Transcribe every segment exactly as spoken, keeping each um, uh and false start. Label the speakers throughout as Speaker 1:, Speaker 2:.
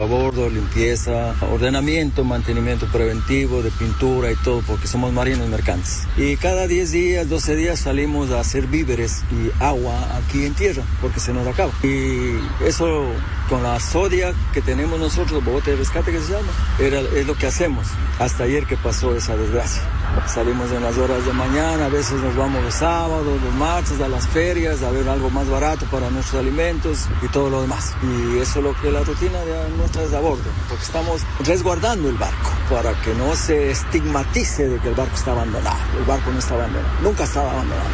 Speaker 1: bordo, limpieza, ordenamiento, mantenimiento preventivo de pintura y todo, porque somos marinos mercantes. Y cada diez días, doce días salimos a hacer víveres y agua aquí en tierra, porque se nos acaba. Y eso con la sodia que tenemos nosotros, bote de rescate que se llama, era, es lo que hacemos. Hasta ayer que pasó esa desgracia. Salimos en las horas de mañana, a veces nos vamos los sábados, los martes a las ferias a ver algo más barato para nuestros alimentos y todo lo demás. Y eso es lo que la rutina de nuestra es a bordo, porque estamos resguardando el barco para que no se estigmatice de que el barco está abandonado. El barco no está abandonado, nunca estaba abandonado.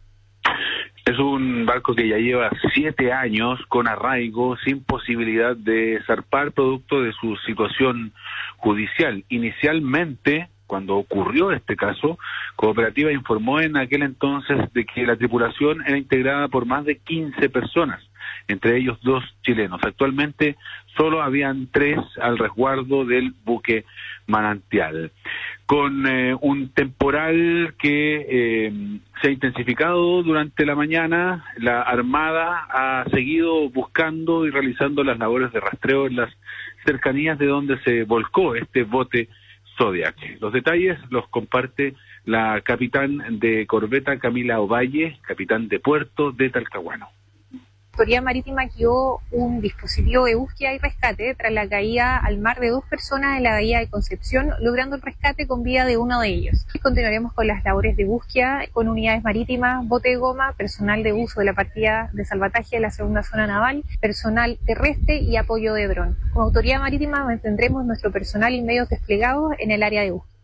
Speaker 2: Es un barco que ya lleva siete años con arraigo, sin posibilidad de zarpar producto de su situación judicial. Inicialmente, cuando ocurrió este caso, Cooperativa informó en aquel entonces de que la tripulación era integrada por más de quince personas, entre ellos dos chilenos. Actualmente solo habían tres al resguardo del buque Manantial. Con eh, un temporal que eh, se ha intensificado durante la mañana, la Armada ha seguido buscando y realizando las labores de rastreo en las cercanías de donde se volcó este bote Zodiac. Los detalles los comparte la capitán de corbeta Camila Ovalle, capitán de puerto de Talcahuano.
Speaker 3: La Autoridad Marítima activó un dispositivo de búsqueda y rescate tras la caída al mar de dos personas en la bahía de Concepción, logrando el rescate con vida de uno de ellos. Continuaremos con las labores de búsqueda con unidades marítimas, bote de goma, personal de uso de la partida de salvataje de la segunda zona naval, personal terrestre y apoyo de dron. Como Autoridad Marítima mantendremos nuestro personal y medios desplegados en el área de búsqueda.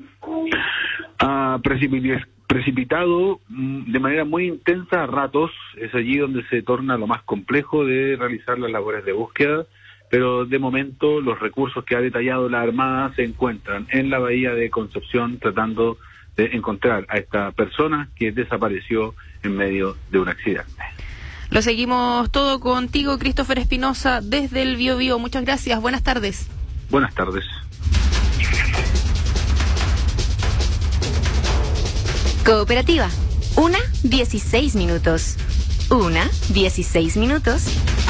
Speaker 2: Ah, precipitación. Precipitado de manera muy intensa a ratos, es allí donde se torna lo más complejo de realizar las labores de búsqueda, pero de momento los recursos que ha detallado la Armada se encuentran en la bahía de Concepción tratando de encontrar a esta persona que desapareció en medio de un accidente.
Speaker 4: Lo seguimos todo contigo, Christopher Espinosa, desde el Biobío. Muchas gracias, buenas tardes.
Speaker 2: Buenas tardes.
Speaker 5: Cooperativa, una, dieciséis minutos. Una, dieciséis minutos.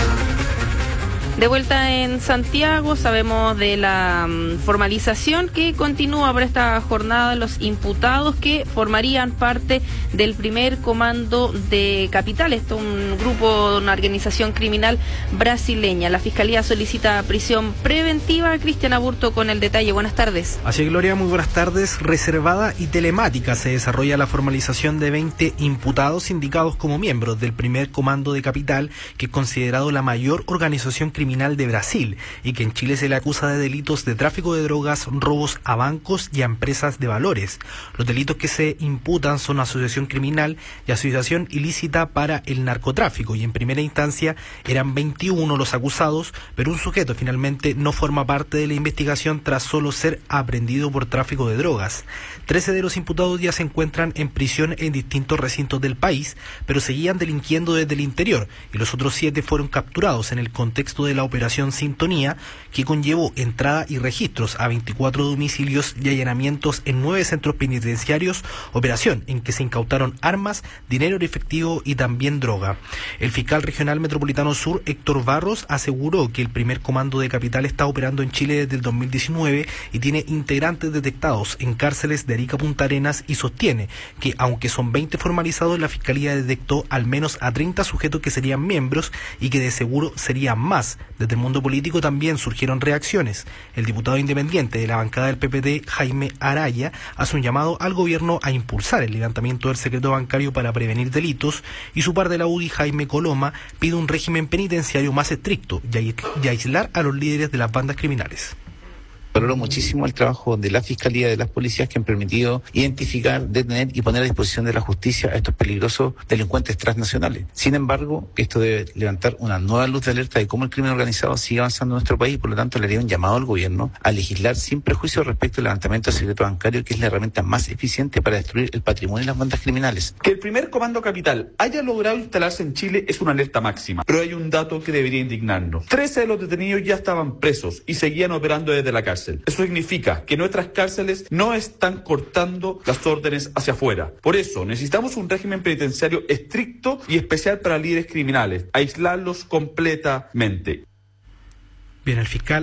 Speaker 4: De vuelta en Santiago, sabemos de la um, formalización que continúa por esta jornada los imputados que formarían parte del primer comando de Capital. Esto es un grupo, una organización criminal brasileña. La Fiscalía solicita prisión preventiva. Cristian Aburto con el detalle. Buenas tardes.
Speaker 6: Así es, Gloria, muy buenas tardes. Reservada y telemática se desarrolla la formalización de veinte imputados indicados como miembros del primer comando de Capital, que es considerado la mayor organización criminal criminal de Brasil y que en Chile se le acusa de delitos de tráfico de drogas, robos a bancos y a empresas de valores. Los delitos que se imputan son asociación criminal y asociación ilícita para el narcotráfico, y en primera instancia eran veintiuno los acusados, pero un sujeto finalmente no forma parte de la investigación tras solo ser aprehendido por tráfico de drogas. Trece de los imputados ya se encuentran en prisión en distintos recintos del país, pero seguían delinquiendo desde el interior, y los otros siete fueron capturados en el contexto de la operación Sintonía, que conllevó entrada y registros a veinticuatro domicilios y allanamientos en nueve centros penitenciarios, operación en que se incautaron armas, dinero en efectivo y también droga. El fiscal regional metropolitano sur, Héctor Barros, aseguró que el primer comando de Capital está operando en Chile desde el dos mil diecinueve y tiene integrantes detectados en cárceles de Arica, Punta Arenas, y sostiene que aunque son veinte formalizados, la fiscalía detectó al menos a treinta sujetos que serían miembros y que de seguro serían más. Desde el mundo político también surgieron reacciones. El diputado independiente de la bancada del P P D, Jaime Araya, hace un llamado al gobierno a impulsar el levantamiento del secreto bancario para prevenir delitos, y su par de la U D I, Jaime Coloma, pide un régimen penitenciario más estricto y aislar a los líderes de las bandas criminales.
Speaker 7: Valoro muchísimo el trabajo de la Fiscalía y de las policías que han permitido identificar, detener y poner a disposición de la justicia a estos peligrosos delincuentes transnacionales. Sin embargo, esto debe levantar una nueva luz de alerta de cómo el crimen organizado sigue avanzando en nuestro país, y por lo tanto le haría un llamado al gobierno a legislar sin prejuicio respecto al levantamiento del secreto bancario, que es la herramienta más eficiente para destruir el patrimonio de las bandas criminales.
Speaker 8: Que el primer comando Capital haya logrado instalarse en Chile es una alerta máxima, pero hay un dato que debería indignarnos. Trece de los detenidos ya estaban presos y seguían operando desde la cárcel. Eso significa que nuestras cárceles no están cortando las órdenes hacia afuera. Por eso necesitamos un régimen penitenciario estricto y especial para líderes criminales, aislarlos completamente.
Speaker 6: Bien, el fiscal